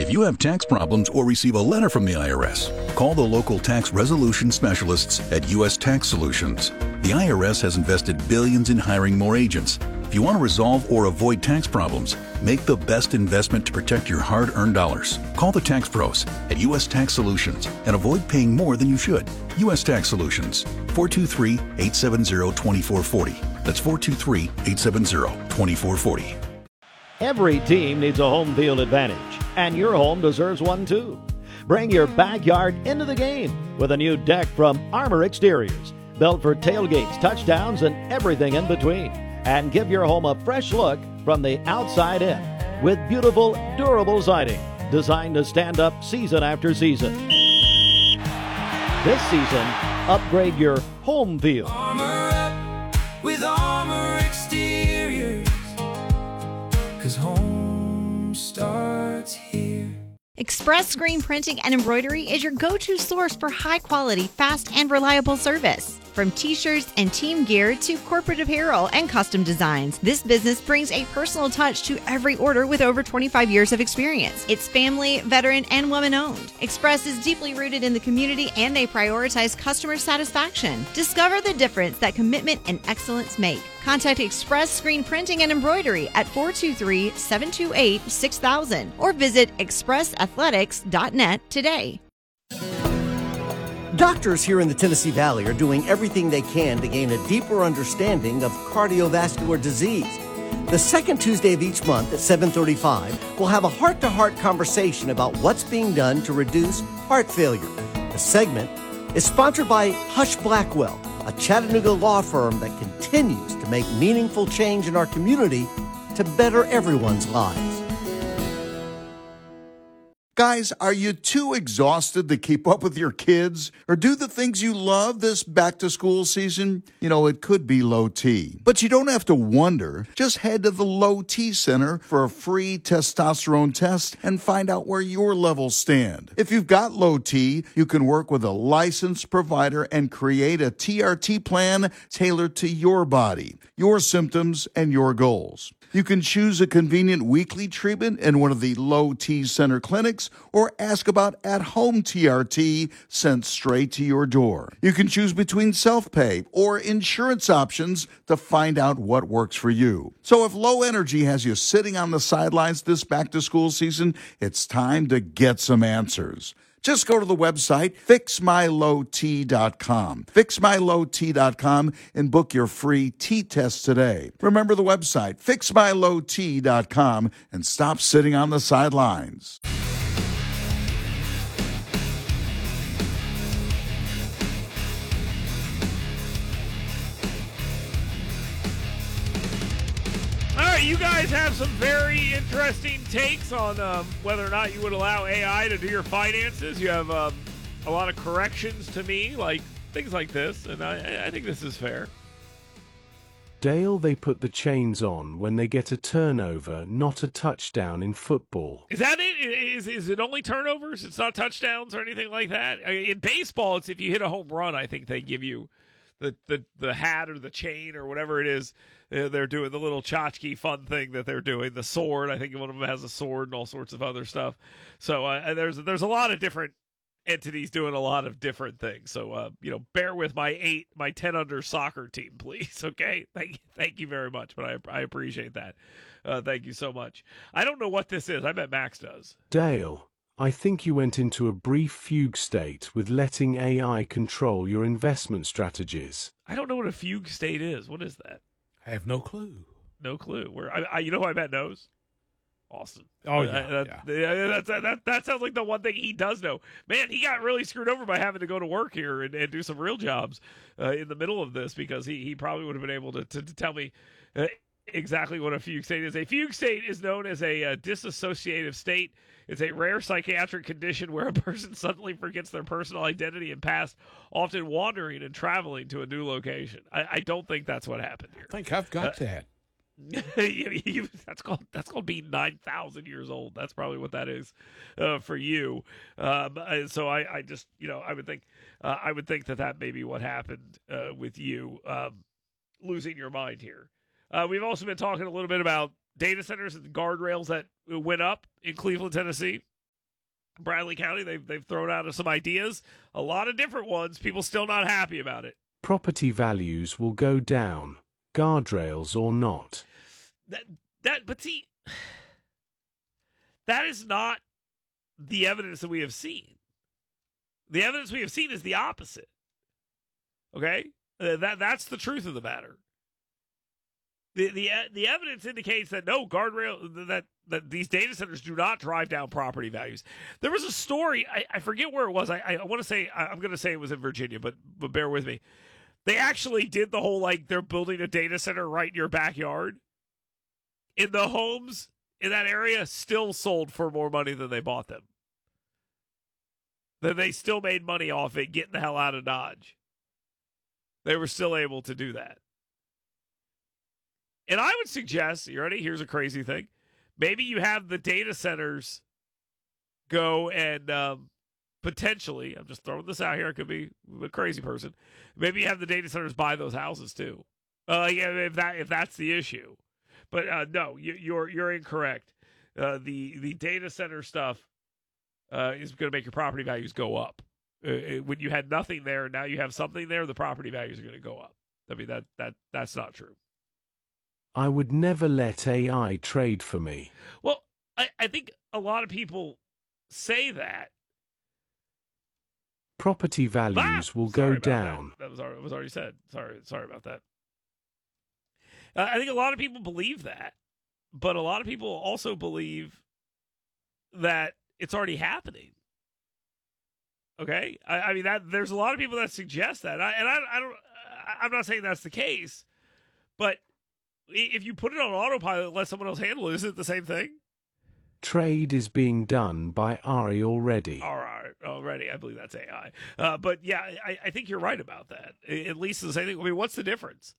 If you have tax problems or receive a letter from the IRS, call the local tax resolution specialists at U.S. Tax Solutions. The IRS has invested billions in hiring more agents. If you want to resolve or avoid tax problems, make the best investment to protect your hard-earned dollars. Call the tax pros at U.S. Tax Solutions and avoid paying more than you should. U.S. Tax Solutions, 423-870-2440. That's 423-870-2440. Every team needs a home field advantage, and your home deserves one too. Bring your backyard into the game with a new deck from Armor Exteriors, built for tailgates, touchdowns, and everything in between. And give your home a fresh look from the outside in with beautiful, durable siding designed to stand up season after season. This season, upgrade your home field. Armor up with Armor Exteriors, 'cause home starts here. Express Screen Printing and Embroidery is your go-to source for high-quality, fast, and reliable service. From t-shirts and team gear to corporate apparel and custom designs, this business brings a personal touch to every order with over 25 years of experience. It's family, veteran, and woman-owned. Express is deeply rooted in the community, and they prioritize customer satisfaction. Discover the difference that commitment and excellence make. Contact Express Screen Printing and Embroidery at 423-728-6000 or visit expressathletics.net today. Doctors here in the Tennessee Valley are doing everything they can to gain a deeper understanding of cardiovascular disease. The second Tuesday of each month at 7:35, we'll have a heart-to-heart conversation about what's being done to reduce heart failure. The segment is sponsored by Hush Blackwell, a Chattanooga law firm that continues to make meaningful change in our community to better everyone's lives. Guys, are you too exhausted to keep up with your kids or do the things you love this back-to-school season? You know, it could be low T. But you don't have to wonder. Just head to the Low T Center for a free testosterone test and find out where your levels stand. If you've got low T, you can work with a licensed provider and create a TRT plan tailored to your body, your symptoms, and your goals. You can choose a convenient weekly treatment in one of the Low T Center clinics or ask about at-home TRT sent straight to your door. You can choose between self-pay or insurance options to find out what works for you. So if low energy has you sitting on the sidelines this back-to-school season, it's time to get some answers. Just go to the website, fixmylowt.com. Fixmylowt.com and book your free T test today. Remember the website, fixmylowt.com, and stop sitting on the sidelines. All right, you guys have some very interesting takes on whether or not you would allow AI to do your finances. You have a lot of corrections to me, like things like this, and I think this is fair. Dale, they put the chains on when they get a turnover, not a touchdown in football. Is that it? Is it only turnovers? It's not touchdowns or anything like that? In baseball, it's if you hit a home run, I think they give you the hat or the chain or whatever it is. They're doing the little tchotchke fun thing that they're doing. The sword, I think one of them has a sword and all sorts of other stuff. So there's a lot of different entities doing a lot of different things. So bear with my 10 under soccer team, please. Okay, thank you very much, but I appreciate that. Thank you so much. I don't know what this is. I bet Max does. Dale, I think you went into a brief fugue state with letting AI control your investment strategies. I don't know what a fugue state is. What is that? I have no clue. No clue. Where you know who I bet knows? Austin. Oh, that sounds like the one thing he does know. Man, he got really screwed over by having to go to work here and do some real jobs in the middle of this, because he probably would have been able to tell me exactly what a fugue state is. A fugue state is known as a dissociative state. It's a rare psychiatric condition where a person suddenly forgets their personal identity and past, often wandering and traveling to a new location. I don't think that's what happened here. I think I've got that. That's called being 9,000 years old. That's probably what that is for you. So I just I would think that may be what happened with you losing your mind here. We've also been talking a little bit about data centers and guardrails that went up in Cleveland, Tennessee. Bradley County, they've thrown out some ideas, a lot of different ones. People still not happy about it. Property values will go down, guardrails or not. But see, that is not the evidence that we have seen. The evidence we have seen is the opposite. Okay, that's the truth of the matter. The evidence indicates that no guardrail, that these data centers do not drive down property values. There was a story, I forget where it was. I want to say, I'm going to say it was in Virginia, but bear with me. They actually did the whole, like, they're building a data center right in your backyard. And the homes in that area still sold for more money than they bought them. Then they still made money off it, getting the hell out of Dodge. They were still able to do that. And I would suggest, you ready? Here's a crazy thing. Maybe you have the data centers go and potentially, I'm just throwing this out here, I could be a crazy person. Maybe you have the data centers buy those houses too. If that's the issue. But no, you're incorrect. The data center stuff is going to make your property values go up. When you had nothing there, now you have something there, the property values are going to go up. I mean, that's not true. I would never let AI trade for me. Well, I think a lot of people say that. Property values will go down. That was already said. Sorry about that. I think a lot of people believe that, but a lot of people also believe that it's already happening. Okay, I mean that there's a lot of people that suggest that, I'm not saying that's the case, but if you put it on autopilot and let someone else handle it, is it the same thing? Trade is being done by Ari already. All right, already. I believe that's AI. But yeah, I think you're right about that. At least the same thing. I mean, what's the difference?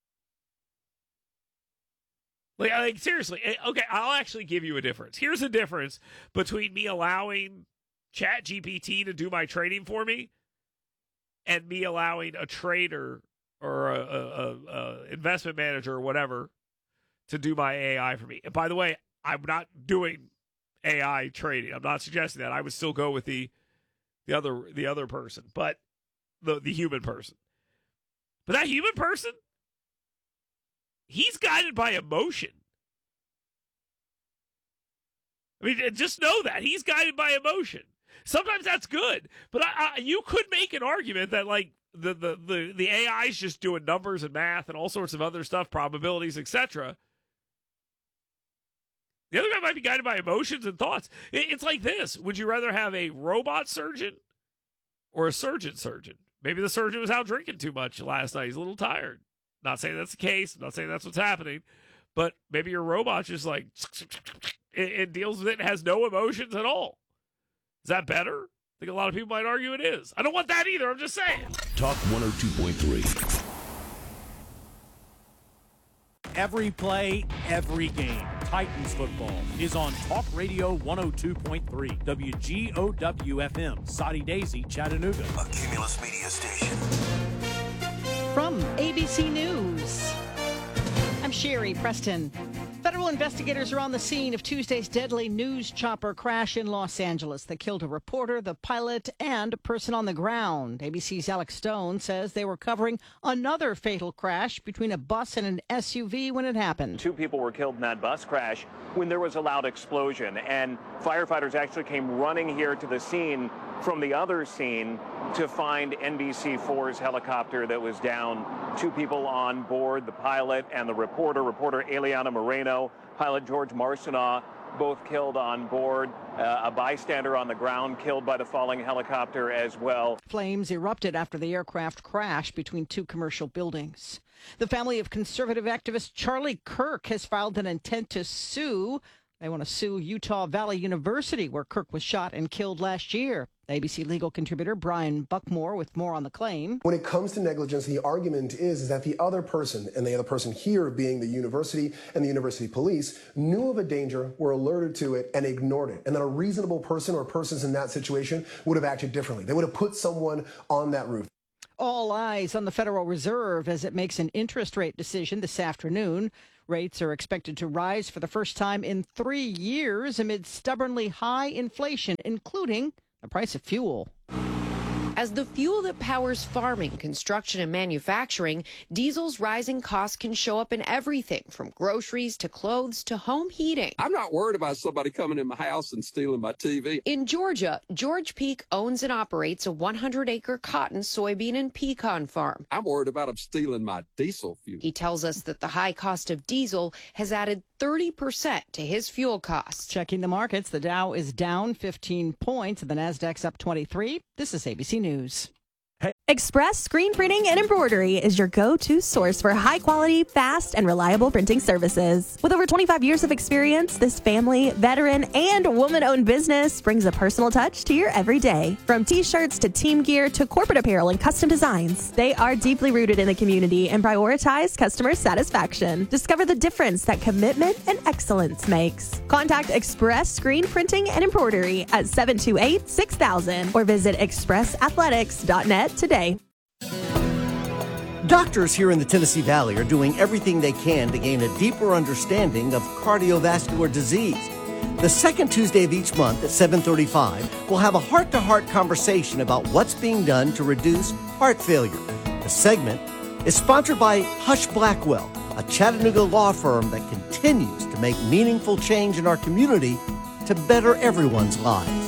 Like seriously, okay, I'll actually give you a difference. Here's a difference between me allowing ChatGPT to do my trading for me and me allowing a trader or a investment manager or whatever to do my AI for me. And by the way, I'm not doing AI trading. I'm not suggesting that. I would still go with the other person, but the human person. But that human person, he's guided by emotion. I mean, just know that he's guided by emotion. Sometimes that's good, but you could make an argument that like the AI is just doing numbers and math and all sorts of other stuff, probabilities, etc. The other guy might be guided by emotions and thoughts. It's like this: would you rather have a robot surgeon or a surgeon? Maybe the surgeon was out drinking too much last night. He's a little tired. Not saying that's the case. I'm not saying that's what's happening. But maybe your robot's just like, it deals with it and has no emotions at all. Is that better? I think a lot of people might argue it is. I don't want that either. I'm just saying. Talk 102.3. Every play, every game. Titans football is on Talk Radio 102.3. WGOW-FM, Soddy Daisy, Chattanooga. A Cumulus Media Station. From ABC News, I'm Sherry Preston. Federal investigators are on the scene of Tuesday's deadly news chopper crash in Los Angeles that killed a reporter, the pilot, and a person on the ground. ABC's Alex Stone says they were covering another fatal crash between a bus and an SUV when it happened. 2 people were killed in that bus crash when there was a loud explosion, and firefighters actually came running here to the scene from the other scene to find NBC4's helicopter that was down. 2 people on board, the pilot and the reporter Eliana Moreno, pilot George Marcinaw, both killed on board. A bystander on the ground killed by the falling helicopter as well. Flames erupted after the aircraft crashed between 2 commercial buildings. The family of conservative activist Charlie Kirk has filed an intent to sue. They want to sue Utah Valley University, where Kirk was shot and killed last year. ABC legal contributor Brian Buckmore with more on the claim. When it comes to negligence, the argument is that the other person, and the other person here being the university and the university police, knew of a danger, were alerted to it, and ignored it. And that a reasonable person or persons in that situation would have acted differently. They would have put someone on that roof. All eyes on the Federal Reserve as it makes an interest rate decision this afternoon. Rates are expected to rise for the first time in 3 years amid stubbornly high inflation, including the price of fuel. As the fuel that powers farming, construction, and manufacturing, diesel's rising costs can show up in everything from groceries to clothes to home heating. I'm not worried about somebody coming in my house and stealing my TV. In Georgia, George Peak owns and operates a 100-acre cotton, soybean, and pecan farm. I'm worried about them stealing my diesel fuel. He tells us that the high cost of diesel has added 30% to his fuel costs. Checking the markets, the Dow is down 15 points and the Nasdaq's up 23. This is ABC News. Express Screen Printing and Embroidery is your go-to source for high-quality, fast, and reliable printing services. With over 25 years of experience, this family, veteran, and woman-owned business brings a personal touch to your everyday. From T-shirts to team gear to corporate apparel and custom designs, they are deeply rooted in the community and prioritize customer satisfaction. Discover the difference that commitment and excellence makes. Contact Express Screen Printing and Embroidery at 728-6000 or visit expressathletics.net today. Doctors here in the Tennessee Valley are doing everything they can to gain a deeper understanding of cardiovascular disease. The second Tuesday of each month at 7:35, we'll have a heart-to-heart conversation about what's being done to reduce heart failure. The segment is sponsored by Hush Blackwell, a Chattanooga law firm that continues to make meaningful change in our community to better everyone's lives.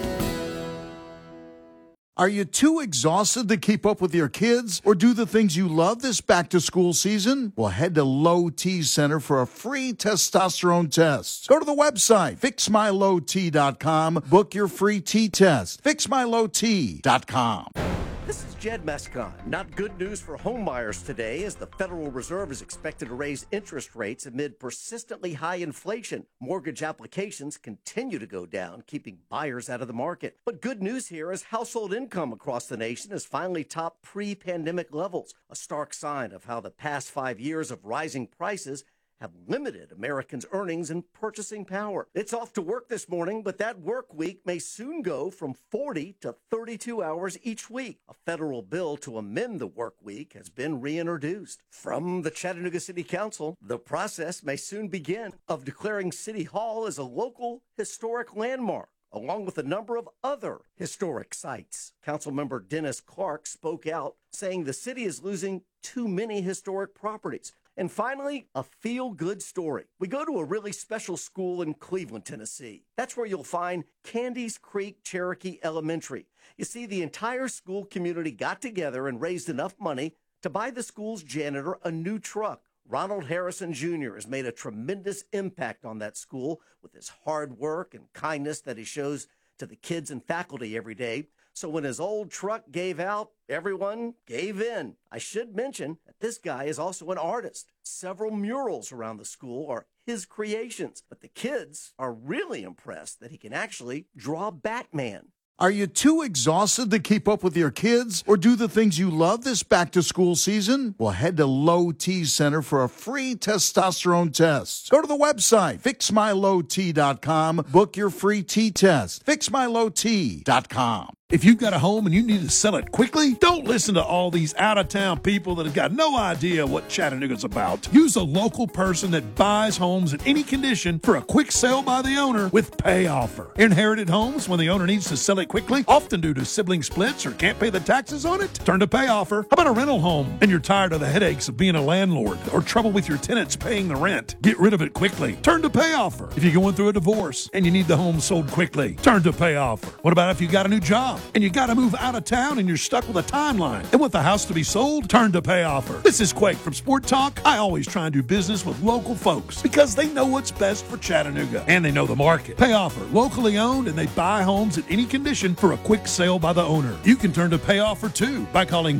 Are you too exhausted to keep up with your kids or do the things you love this back-to-school season? Well, head to Low T Center for a free testosterone test. Go to the website, fixmylowt.com. Book your free T test, fixmylowt.com. This is Jed Mescon. Not good news for homebuyers today, as the Federal Reserve is expected to raise interest rates amid persistently high inflation. Mortgage applications continue to go down, keeping buyers out of the market. But good news here is household income across the nation has finally topped pre-pandemic levels, a stark sign of how the past 5 years of rising prices have limited Americans' earnings and purchasing power. It's off to work this morning, but that work week may soon go from 40 to 32 hours each week. A federal bill to amend the work week has been reintroduced. From the Chattanooga City Council, the process may soon begin of declaring City Hall as a local historic landmark, along with a number of other historic sites. Councilmember Dennis Clark spoke out, saying the city is losing too many historic properties. And finally, a feel-good story. We go to a really special school in Cleveland, Tennessee. That's where you'll find Candies Creek Cherokee Elementary. You see, the entire school community got together and raised enough money to buy the school's janitor a new truck. Ronald Harrison Jr. has made a tremendous impact on that school with his hard work and kindness that he shows to the kids and faculty every day. So when his old truck gave out, everyone gave in. I should mention that this guy is also an artist. Several murals around the school are his creations, but the kids are really impressed that he can actually draw Batman. Are you too exhausted to keep up with your kids or do the things you love this back-to-school season? Well, head to Low T Center for a free testosterone test. Go to the website, fixmylowt.com. Book your free T test, fixmylowt.com. If you've got a home and you need to sell it quickly, don't listen to all these out-of-town people that have got no idea what Chattanooga's about. Use a local person that buys homes in any condition for a quick sale by the owner with Pay Offer. Inherited homes, when the owner needs to sell it quickly, often due to sibling splits or can't pay the taxes on it, turn to Pay Offer. How about a rental home and you're tired of the headaches of being a landlord or trouble with your tenants paying the rent? Get rid of it quickly. Turn to Pay Offer. If you're going through a divorce and you need the home sold quickly, turn to Pay Offer. What about if you got a new job and you got to move out of town and you're stuck with a timeline and want the house to be sold? Turn to Pay Offer. This is Quake from Sport Talk. I always try and do business with local folks because they know what's best for Chattanooga and they know the market. Pay Offer, locally owned, and they buy homes in any condition for a quick sale by the owner. You can turn to Pay Offer too by calling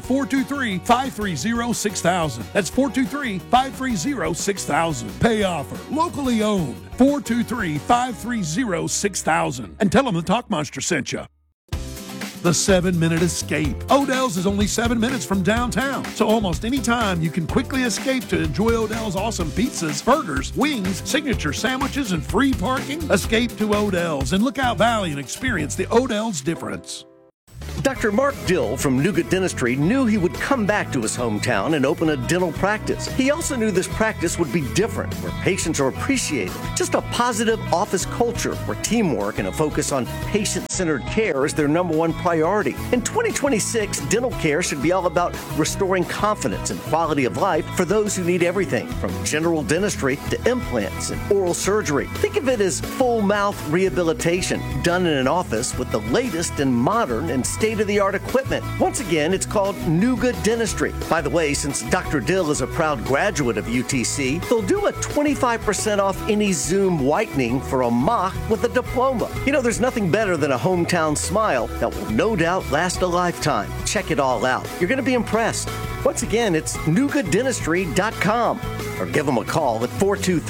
423-530-6000. That's 423-530-6000. Pay Offer, locally owned. 423-530-6000. And tell them the Talk Monster sent you. The 7-Minute Escape. Odell's is only 7 minutes from downtown, so almost any time you can quickly escape to enjoy Odell's awesome pizzas, burgers, wings, signature sandwiches, and free parking. Escape to Odell's in Lookout Valley and experience the Odell's difference. Dr. Mark Dill from Nougat Dentistry knew he would come back to his hometown and open a dental practice. He also knew this practice would be different, where patients are appreciated. Just a positive office culture where teamwork and a focus on patient-centered care is their number one priority. In 2026, dental care should be all about restoring confidence and quality of life for those who need everything from general dentistry to implants and oral surgery. Think of it as full mouth rehabilitation done in an office with the latest and modern and state-of-the-art equipment. Once again, it's called Nougat Dentistry. By the way, since Dr. Dill is a proud graduate of UTC, they'll do a 25% off any Zoom whitening for a mock with a diploma. You know, there's nothing better than a hometown smile that will no doubt last a lifetime. Check it all out. You're going to be impressed. Once again, it's nougatdentistry.com or give them a call at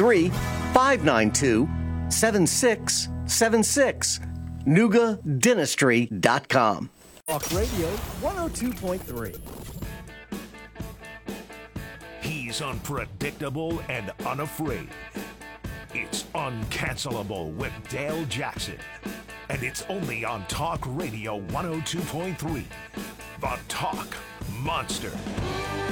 423-592-7676. nougatdentistry.com. Talk Radio 102.3. He's unpredictable and unafraid. It's Uncancelable with Dale Jackson. And it's only on Talk Radio 102.3. The Talk Monster.